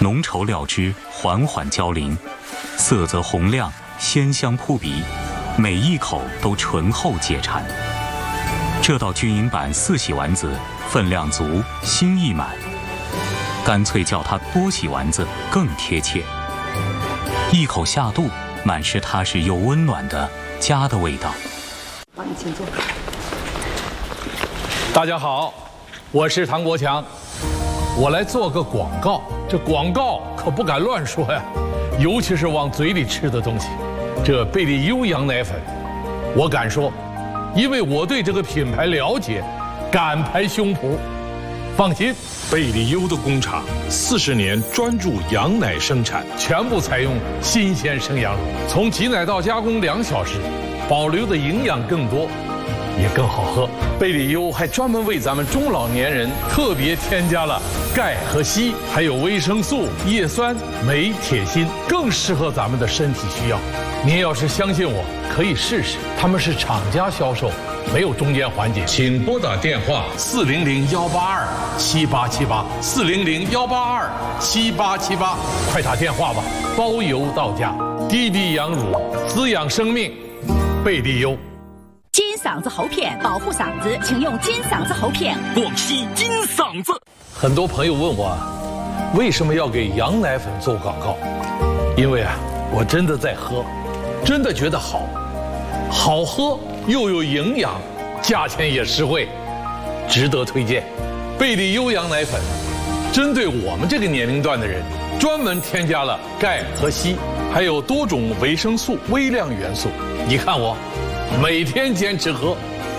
浓稠料汁缓缓交淋，色泽红亮，鲜香扑鼻，每一口都醇厚解馋。这道军营版4喜丸子分量足，心意满，干脆叫它多喜丸子更贴切。一口下肚，满是踏实又温暖的家的味道。 好，你请坐。 大家好，我是唐国强，我来做个广告。这广告可不敢乱说呀，尤其是往嘴里吃的东西。这贝利优羊奶粉，我敢说，因为我对这个品牌了解，敢拍胸脯。放心， 贝利优的工厂40年专注羊奶生产， 全部采用新鲜生羊乳，从挤奶到加工2小时，保留的营养更多，也更好喝。贝利优还专门为咱们中老年人特别添加了钙和硒，还有维生素、叶酸、镁、铁、锌，更适合咱们的身体需要。您要是相信我，可以试试，他们是厂家销售，没有中间环节。请拨打电话400-182-7878，400-182-7878，快打电话吧，包邮到家。滴滴羊乳，滋养生命，贝利优。 金嗓子喉片保护嗓子，请用金嗓子喉片。 广西金嗓子。 很多朋友问我，为什么要给羊奶粉做广告？因为我真的在喝，真的觉得好喝又有营养，价钱也实惠，值得推荐。贝利优羊奶粉针对我们这个年龄段的人，专门添加了钙和硒，还有多种维生素、微量元素。你看我每天坚持喝。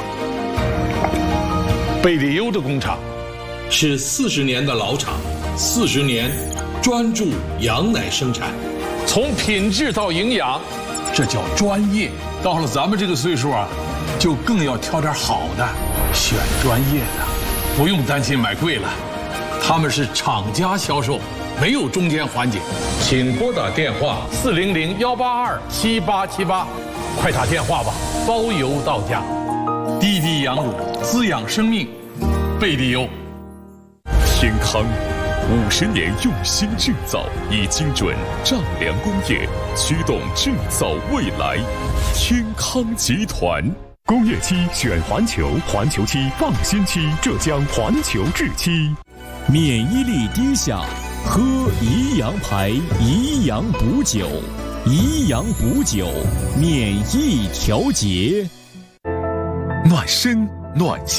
贝利优的工厂是40年的老厂，40年专注羊奶生产， 从品质到营养，这叫专业。到了咱们这个岁数就更要挑点好的，选专业的，不用担心买贵了。他们是厂家销售，没有中间环节。请拨打电话400-182-7878，快打电话吧，包邮到家。滴滴羊乳，滋养生命，贝利优。 天康50年用心制造，以精准丈量工业驱动制造未来。天康集团。 工业期选环球，环球期放心期，浙江环球制期。 免疫力低下，喝宜阳牌宜阳补酒，宜阳补酒，免疫调节， 暖身暖心。